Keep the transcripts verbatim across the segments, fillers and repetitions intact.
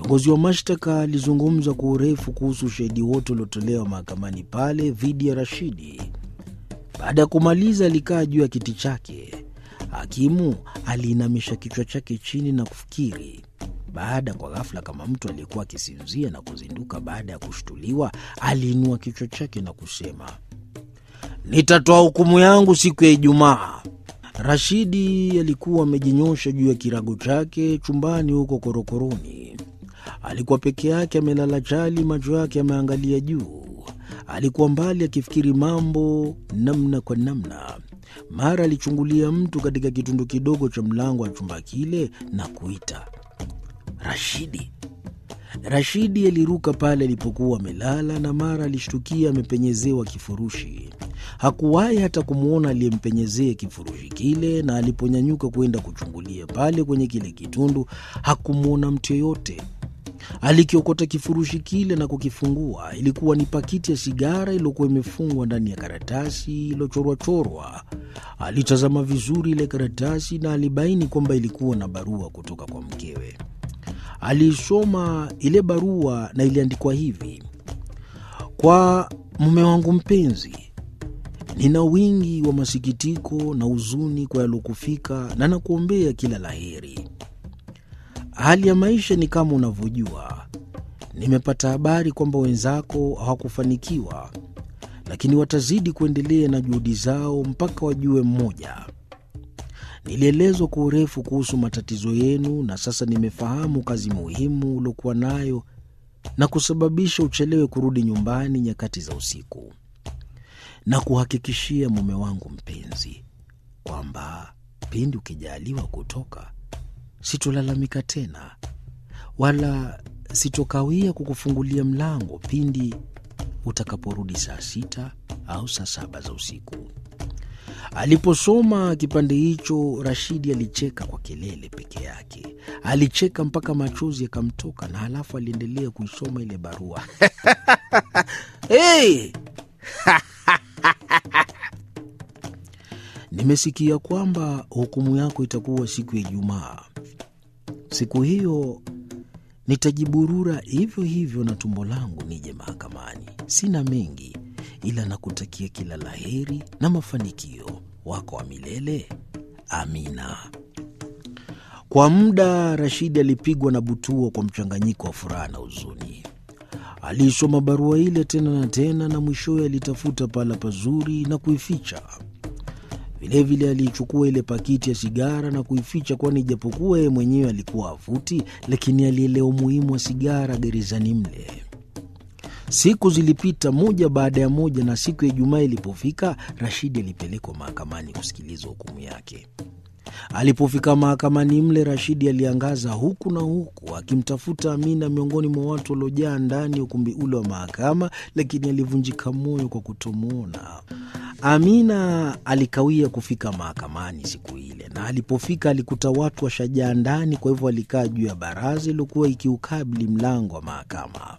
Kiongozi wa mashtaka alizungumza kwa urefu kuhusu ushahidi wote uliotolewa mahakamani pale dhidi ya Rashidi. Baada ya kumaliza, alikaa juu ya kiti chake. Hakimu aliinamisha kichwa chake chini na kufikiri. Baada kwa ghafla, kama mtu aliyekuwa akisinzia na kuzinduka baada ya kushtuliwa, aliinua kichwa chake na kusema, "Nitatoa hukumu yangu siku ya Ijumaa." Rashidi alikuwa amejinyosha juu ya kirago chake chumbani huko korokoroni. Alikuwa peke yake, amelala chali, macho yake yameangalia juu. Alikuwa mbali akifikiri mambo namna kwa namna. Mara alichungulia mtu katika kitundu kidogo cha mlango wa chumba kile na kuita, "Rashidi." Rashidi aliruka pale alipokuwa amelala na mara alishtukia amepenyezewa kifurushi. Hakuwahi hata kumwona aliyempenyezea kifurushi kile, na aliponyanyuka kwenda kuchungulia pale kwenye kile kitundu hakumwona mtu yoyote. Alikiokota kifurushi kile na kukifungua. Ilikuwa ni pakiti ya sigara iliyokuwa imefungwa ndani ya karatasi iliyochorwa-chorwa. Alitazama vizuri ile karatasi na alibaini kwamba ilikuwa na barua kutoka kwa mkewe. Alisoma ile barua na iliandikwa hivi: "Kwa mume wangu mpenzi, nina wingi wa masikitiko na huzuni kwa yalokufika na nakuombea kila laheri. Hali ya maisha ni kama unavyojua. Nimepata habari kwamba wenzako hawakufanikiwa, lakini watazidi kuendelea na juhudi zao mpaka wajue mmoja. Nilielezwa kwa urefu kuhusu matatizo yenu, na sasa nimefahamu kazi muhimu uliokuwa nayo na kusababisha uchelewe kurudi nyumbani nyakati za usiku. Na kuhakikishia mume wangu mpenzi kwamba pindi ukijaliwa kutoka, sitolalamika tena, wala sitokawia kukufungulia mlango pindi utakaporudi saa sita au saa saba za usiku." Aliposoma kipande hicho, Rashidi alicheka kwa kelele peke yake. Alicheka mpaka machozi yakamtoka, na halafu aliendelea kuisoma ile barua. "Hey! Nimesikia kwamba hukumu yako itakuwa siku ya Ijumaa. Siku hiyo nitajiburura hivyo hivyo na tumbo langu nije mahakamani. Sina mengi, ila nakutakia kila laheri na mafanikio. Wako wa milele, Amina." Kwa muda Rashidi alipigwa na butua kwa mchanganyiko wa furaha na huzuni. Aliisoma barua ile tena na tena, na mwishowe alitafuta pahala pazuri na kuificha. Vilevile aliichukua ile pakiti ya sigara na kuificha, kwani ijapokuwa yeye mwenyewe alikuwa havuti, lakini alielewa umuhimu wa sigara gerezani mle. Siku zilipita moja baada ya moja, na siku ya Ijumaa ilipofika, Rashidi alipelekwa mahakamani kusikiliza hukumu yake. Alipofika mahakamani mle, Rashidi aliangaza huku na huku akimtafuta Amina miongoni mwa watu waliojaa ndani ya ukumbi ule wa mahakama, lakini alivunjika moyo kwa kutomwona. Amina alikawia kufika mahakamani siku ile, na alipofika alikuta watu washajaa ndani. Kwa hivyo alikaa juu ya baraza iliyokuwa ikiukabili mlango wa mahakama.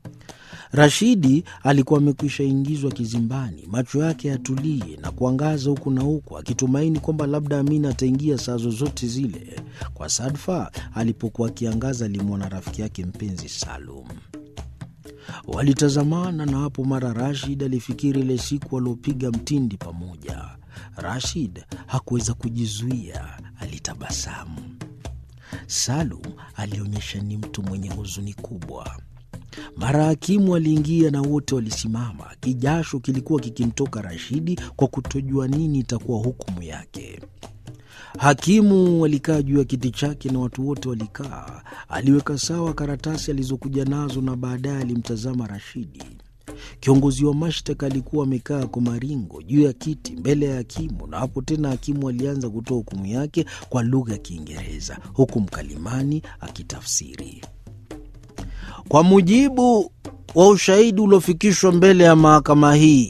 Rashidi alikuwa amekwisha ingizwa kizimbani, macho yake yatulie na kuangaza huku na huku, akitumaini kwamba labda Amina ataingia saa zozote zile. Kwa sadfa, alipokuwa akiangaza alimwona rafiki yake mpenzi Salum. Walitazamana, na hapo mara Rashid alifikiri ile siku waliopiga mtindi pamoja. Rashid hakuweza kujizuia, alitabasamu. Salum alionyesha ni mtu mwenye huzuni kubwa. Mara hakimu aliingia na wote walisimama. Kijasho kilikuwa kikimtoka Rashidi kwa kutojua nini itakuwa hukumu yake. Hakimu alikaa juu ya kiti chake na watu wote walikaa. Aliweka sawa karatasi alizokuja nazo na baadaye alimtazama Rashidi. Kiongozi wa mashtaka alikuwa amekaa kwa maringo juu ya kiti mbele ya hakimu, na hapo tena hakimu alianza kutoa hukumu yake kwa lugha ya Kiingereza huku mkalimani akitafsiri. "Kwa mujibu wa ushahidi uliofikishwa mbele ya mahakama hii,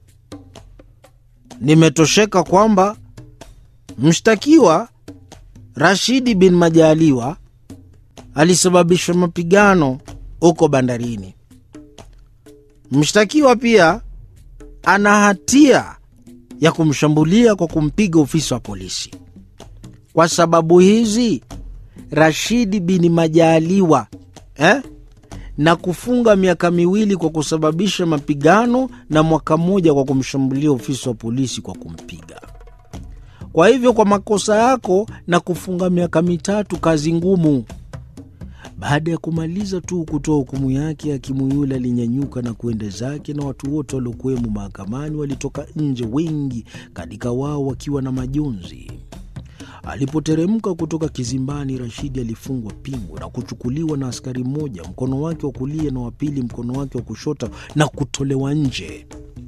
nimetosheka kwamba mshtakiwa Rashidi bin Majaliwa alisababisha mapigano huko bandarini. Mshtakiwa pia ana hatia ya kumshambulia kwa kumpiga ofisa wa polisi. Kwa sababu hizi, Rashidi bin Majaliwa eh? na kufunga miaka miwili kwa kusababisha mapigano na mwaka mmoja kwa kumshambulia ofisa wa polisi kwa kumpiga. Kwa hivyo kwa makosa yako na kufunga miaka mitatu kazi ngumu. Baada ya kumaliza tu kutoa hukumu yake, hakimu yule alinyanyuka na kuenda zake, na watu wote waliokuwemo mahakamani walitoka nje, wengi katika wao wakiwa na majonzi. Alipoteremka kutoka kizimbani, Rashidi alifungwa pingu na kuchukuliwa na askari mmoja mkono wake wa kulia na wa pili mkono wake wa kushoto na kutolewa nje.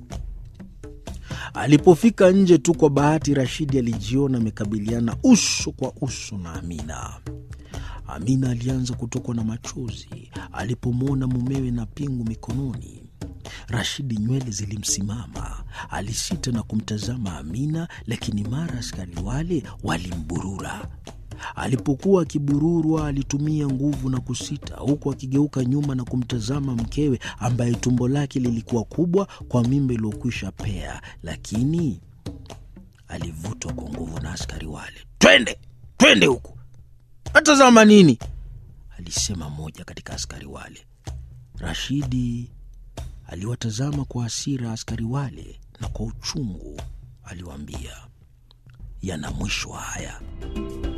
Alipofika nje tu, kwa bahati Rashidi alijiona amekabiliana uso kwa uso na Amina. Amina alianza kutokwa na machozi alipomwona mumewe na pingu mikononi. Rashidi nywele zilimsimama, alisita na kumtazama Amina, lakini mara askari wale walimburura. Alipokuwa akibururwa, alitumia nguvu na kusita, huku akigeuka nyuma na kumtazama mkewe ambaye tumbo lake lilikuwa kubwa kwa mimba iliyokwisha pea, lakini alivutwa kwa nguvu na askari wale. "Twende, twende huku. Atazama nini?" alisema mmoja katika askari wale. Rashidi aliwatazama kwa hasira askari wale, na kwa uchungu aliwaambia, "Yana mwisho haya."